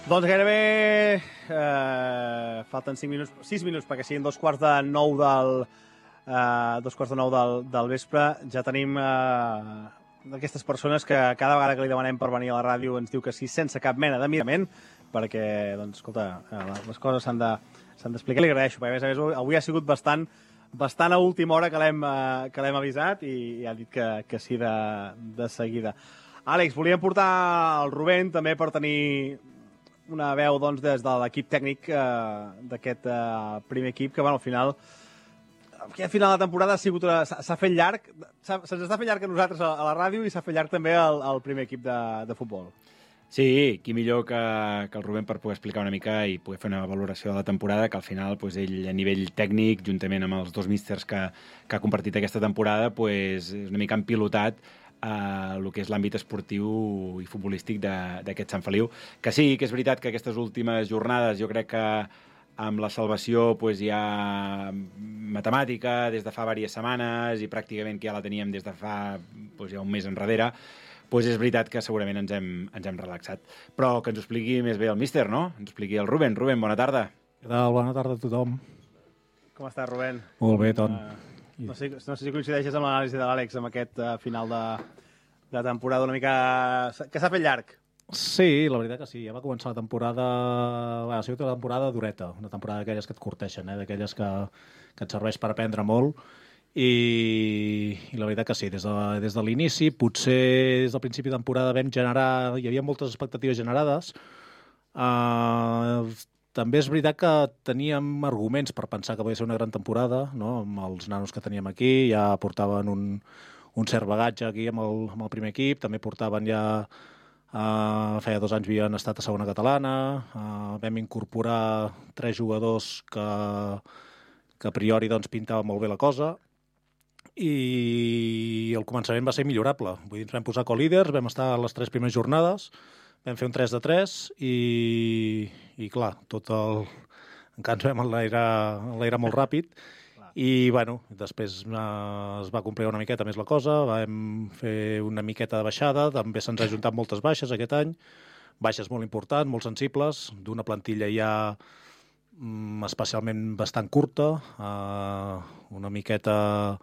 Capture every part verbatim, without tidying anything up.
Doncs gairebé eh, falten cinc minuts, sis minuts perquè siguin dos quarts de nou del, eh, dos quarts de nou del, del vespre. Ja tenim eh, d'aquestes persones que cada vegada que li demanem per venir a la ràdio ens diu que sí, sense cap mena de mirament, perquè, doncs, escolta, les coses s'han de, s'han d'explicar. Li agraeixo, perquè a més a més avui ha sigut bastant, bastant a última hora que l'hem eh, que l'hem avisat i, i ha dit que, que sí de, de seguida. Àlex, volíem portar el Rubén també per tenir una veu, doncs, des de l'equip tècnic eh, d'aquest eh, primer equip, que, bueno, al final, aquest final de temporada ha sigut una, s'ha fet llarg, se'ns està fent llarg a nosaltres a, a la ràdio i s'ha fet llarg també al, al primer equip de, de futbol. Sí, qui millor que, que el Rubén per poder explicar una mica i poder fer una valoració de la temporada, que al final pues, ell a nivell tècnic, juntament amb els dos místers que, que ha compartit aquesta temporada, pues, és una mica empilotat a el que és l'àmbit esportiu i futbolístic d'aquest Sant Feliu. Que sí, que és veritat que aquestes últimes jornades jo crec que amb la salvació pues, hi ha matemàtica des de fa diverses setmanes i pràcticament que ja la teníem des de fa pues, ja un mes enrere, pues és veritat que segurament ens hem, ens hem relaxat. Però que ens ho expliqui més bé el míster, no? Ens ho expliqui el Rubén. Rubén, bona tarda. Què tal? Bona tarda a tothom. Com estàs, Rubén? Molt bé, Ton. Uh, no, sé, no sé si coincideixes amb l'anàlisi de l'Àlex amb aquest uh, final de, de temporada una mica... que s'ha fet llarg. Sí, la veritat que sí. Ja va començar la temporada... Bé, ha sigut una temporada dureta, una temporada d'aquelles que et curteixen, eh? D'aquelles que, que et serveix per aprendre molt. I, i la veritat que sí, des de, des de l'inici, potser des del principi de temporada vam generar... Hi havia moltes expectatives generades. Uh, també és veritat que teníem arguments per pensar que podia ser una gran temporada, no? Amb els nanos que teníem aquí, ja portaven un, un cert bagatge aquí amb el, amb el primer equip, també portaven ja... Uh, feia dos anys havien estat a segona catalana, uh, vam incorporar tres jugadors que, que a priori doncs, pintaven molt bé la cosa, i el començament va ser millorable. Vull dir, ens vam posar co-líders, vam estar a les tres primeres jornades, vam fer un tres de tres i, i clar, tot el... encara ens vam enlairar molt ràpid i, bueno, després eh, es va complicar una miqueta més la cosa, vam fer una miqueta de baixada, també se'ns ha ajuntat moltes baixes aquest any, baixes molt importants, molt sensibles, d'una plantilla ja mm, especialment bastant curta, eh, una miqueta...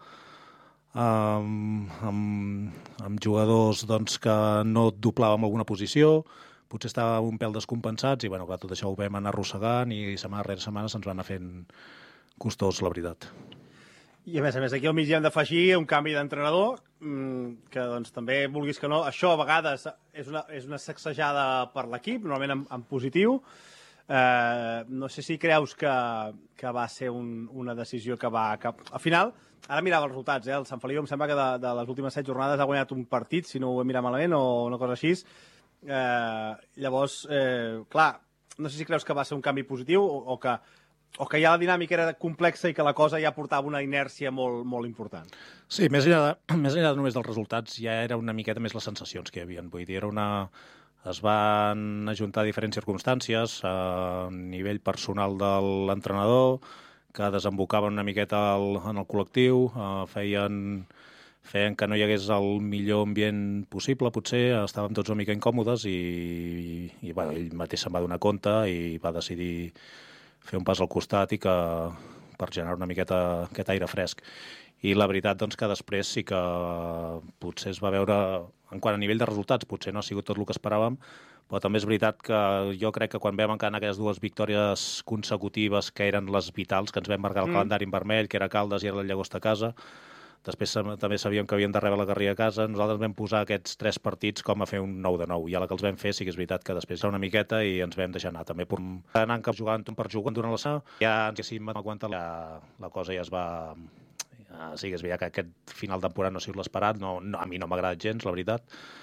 Amb, amb, amb jugadors doncs, que no et doblàvem alguna posició, potser estàvem un pèl descompensats i bueno, clar, tot això ho vam anar arrossegant i setmana rere setmana se'ns va anar fent costós, la veritat. I a més a més aquí al mig hi hem d'afegir un canvi d'entrenador que doncs també vulguis que no, això a vegades és una, és una sacsejada per l'equip, normalment en, en positiu. Uh, no sé si creus que, que va ser un, una decisió que va... Que, al final, ara mirava els resultats, eh? El Sant Feliu em sembla que de, de les últimes set jornades ha guanyat un partit, si no ho he mirat malament, o una cosa així. Uh, llavors, uh, clar, no sé si creus que va ser un canvi positiu o, o, que, o que ja la dinàmica era complexa i que la cosa ja portava una inèrcia molt, molt important. Sí, més enllà, de, més enllà de només dels resultats, ja era una miqueta més les sensacions que hi havia. Vull dir, era una... Es van ajuntar diferents circumstàncies a nivell personal de l'entrenador, que desembocaven una miqueta el, en el col·lectiu, eh, feien, feien que no hi hagués el millor ambient possible, potser, estàvem tots una mica incòmodes i, i, i bueno, ell mateix se'n va donar compte i va decidir fer un pas al costat i que per generar una miqueta aquest aire fresc. I la veritat doncs, que després sí que potser es va veure, en quant a nivell de resultats, potser no ha sigut tot el que esperàvem, però també és veritat que jo crec que quan vam encanar aquelles dues victòries consecutives que eren les vitals, que ens vam marcar el mm. calendari en vermell, que era Caldes i era el Llagosta a casa, després també sabíem que havíem de rebre la Garriga a casa, nosaltres vam posar aquests tres partits com a fer un nou de nou, i a la que els vam fer sí que és veritat que després era una miqueta i ens vam deixar anar, també per anar cap jugant per jugant durant la sa, ja ens haguéssim aguantat, la, la cosa ja es va... Uh, sí que és veritat que aquest final de temporada no ha sigut l'esperat, no, no, a mi no m'ha agradat gens, la veritat,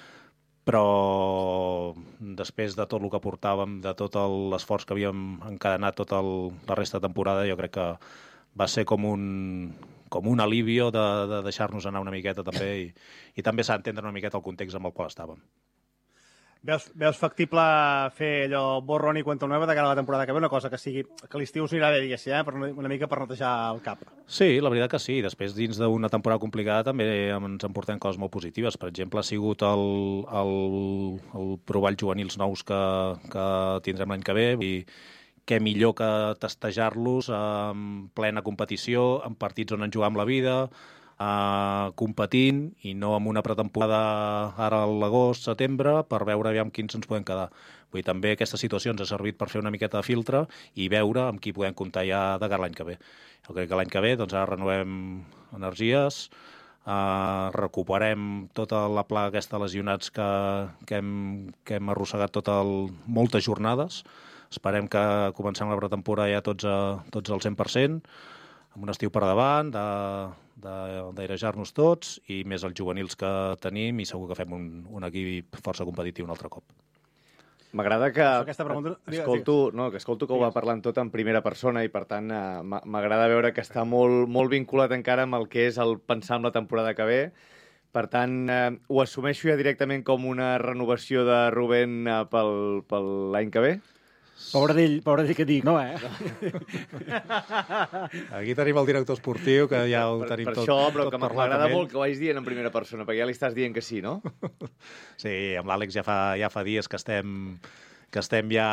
però després de tot el que portàvem, de tot l'esforç que havíem encadenat tota el, la resta de temporada, jo crec que va ser com un, com un alivio de, de deixar-nos anar una miqueta també i, i també s'ha d'entendre una miqueta el context amb el qual estàvem. Veus, veus factible fer allò borrón i cuenta nueva de cara a la temporada que ve, una cosa que sigui que l'estiu us anirà bé, diguéssim, eh? Per una, una mica per netejar el cap. Sí, la veritat que sí. Després, dins d'una temporada complicada, també ens emportem coses molt positives. Per exemple, ha sigut el, el, el provar els juvenils nous que, que tindrem l'any que ve. I què millor que testejar-los en plena competició, en partits on ens juguem la vida, Uh, competint i no amb una pretemporada ara a l'agost, setembre, per veure aviam quins ens podem quedar. Vull dir, també aquesta situació ens ha servit per fer una miqueta de filtre i veure amb qui podem comptar ja de cara l'any que ve. Jo crec que l'any que ve doncs, ara renovem energies, uh, recuperem tota la plaga aquesta de lesionats que, que, hem, que hem arrossegat tot el, moltes jornades. Esperem que comencem la pretemporada ja tots, a, tots al cent per cent, amb un estiu per davant, de d'airejar-nos tots i més els juvenils que tenim i segur que fem un, un equip força competitiu un altre cop. M'agrada que pregunta... escolto, no, que escolto que ho va parlant tot en primera persona i per tant eh, m'agrada veure que està molt, molt vinculat encara amb el que és el pensar en la temporada que ve. Per tant, eh, ho assumeixo ja directament com una renovació de Rubén eh, pel, pel l'any que ve? Pobre d'ell, pobre d'ell que dic, no, eh? Aquí tenim el director esportiu, que ja ho per, tenim per tot, això, però tot que m'agrada molt que ho vagis dient en primera persona, perquè ja li estàs dient que sí, no? Sí, amb l'Àlex ja fa, ja fa dies que estem, que estem ja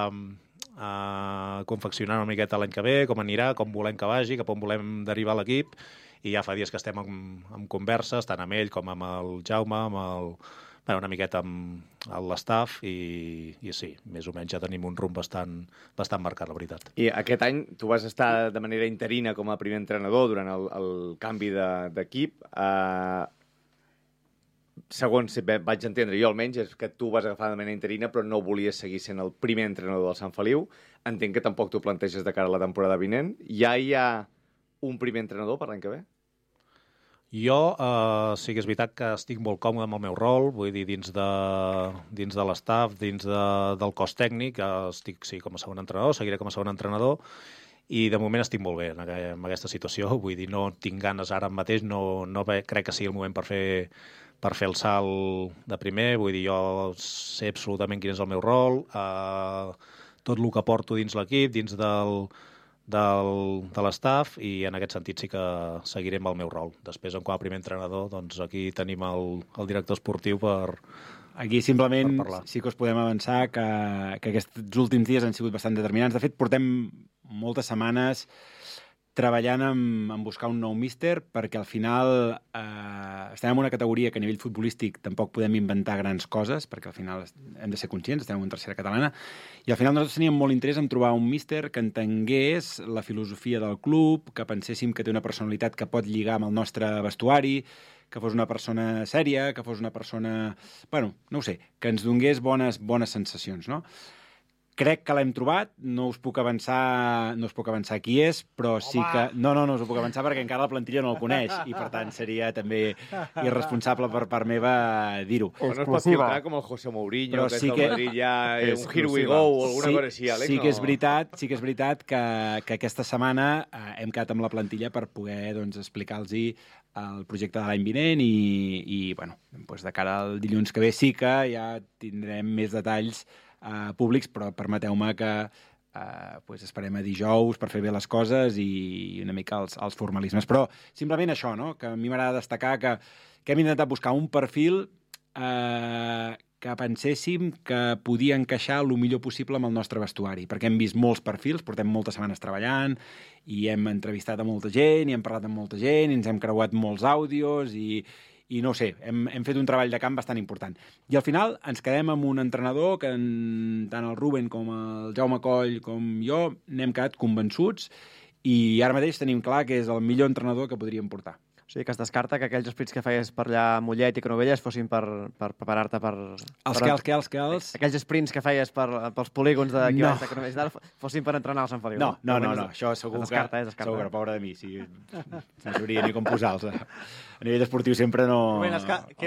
uh, confeccionant una miqueta l'any que ve, com anirà, com volem que vagi, cap on volem derivar l'equip, i ja fa dies que estem en, en converses, tant amb ell com amb el Jaume, amb el... Bueno, una miqueta amb l'estaf i, i sí, més o menys ja tenim un rumb bastant, bastant marcat, la veritat. I aquest any tu vas estar de manera interina com a primer entrenador durant el, el canvi d'equip. De, uh, segons vaig entendre jo almenys, és que tu vas agafar de manera interina però no volies seguir sent el primer entrenador del Sant Feliu. Entenc que tampoc t'ho planteges de cara a la temporada vinent. Ja hi ha un primer entrenador per l'any que ve? Jo eh, sí que és veritat que estic molt còmode amb el meu rol, vull dir, dins de, dins de l'estaf, dins de, del cos tècnic, estic sí, com a segon entrenador, seguiré com a segon entrenador, i de moment estic molt bé en, en aquesta situació, vull dir, no tinc ganes ara mateix, no, no crec que sigui el moment per fer, per fer el salt de primer, vull dir, jo sé absolutament quin és el meu rol, eh, tot el que porto dins l'equip, dins del... Del, de l'estaf i en aquest sentit sí que seguiré amb el meu rol. Després, com a primer entrenador, doncs aquí tenim el, el director esportiu per Aquí simplement per parlar. Sí que us podem avançar que, que aquests últims dies han sigut bastant determinants. De fet, portem moltes setmanes treballant en, en buscar un nou míster perquè al final eh, estem en una categoria que a nivell futbolístic tampoc podem inventar grans coses perquè al final hem de ser conscients, estem en una tercera catalana i al final nosaltres teníem molt interès en trobar un míster que entengués la filosofia del club, que penséssim que té una personalitat que pot lligar amb el nostre vestuari, que fos una persona sèria, que fos una persona... Bueno, no ho sé, que ens donés bones, bones sensacions, no? Crec que l'hem trobat, no us puc avançar no us puc avançar qui és, però sí que... No, no, no us ho puc avançar perquè encara la plantilla no el coneix i, per tant, seria també irresponsable per part meva dir-ho. Però no es pot equivocar com el José Mourinho, però que sí és que... del Madrid ja, un here we go o alguna sí, cosa així, Àlex. Sí no? que és veritat, sí que és veritat que, que aquesta setmana eh, hem quedat amb la plantilla per poder doncs, explicar-los el projecte de l'any vinent i, i bueno, doncs de cara al dilluns que ve sí que ja tindrem més detalls Uh, públics, però permeteu-me que uh, pues esperem a dijous per fer bé les coses i una mica els, els formalismes. Però simplement això, no? Que a mi m'agrada destacar que, que hem intentat buscar un perfil uh, que penséssim que podia encaixar el millor possible amb el nostre vestuari, perquè hem vist molts perfils, portem moltes setmanes treballant i hem entrevistat a molta gent i hem parlat amb molta gent i ens hem creuat molts àudios i i no ho sé, hem, hem fet un treball de camp bastant important. I al final ens quedem amb un entrenador que en, tant el Rubén com el Jaume Coll com jo n'hem quedat convençuts i ara mateix tenim clar que és el millor entrenador que podríem portar. O sigui, que es descarta que aquells esprits que feies per allà a Mollet i Canovelles fossin per, per preparar-te per... Els per, que, els que, els que, els... Aquells sprints que feies per, pels polígons de, no. de Canovelles fossin per entrenar al Sant Feliu. No, no, no, no, no. això segur es descarta, que... Es descarta. Segur que, pobre de mi, sí, no sabria ni com posar-los. A nivell esportiu sempre no... Rubén,